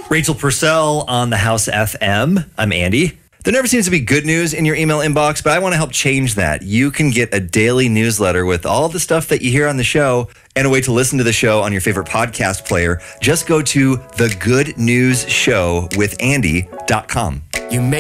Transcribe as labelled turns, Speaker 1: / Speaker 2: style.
Speaker 1: Rachel Purcell on the House FM. I'm Andy. There never seems to be good news in your email inbox, but I want to help change that. You can get a daily newsletter with all the stuff that you hear on the show and a way to listen to the show on your favorite podcast player. Just go to thegoodnewsshowwithandy.com.
Speaker 2: You may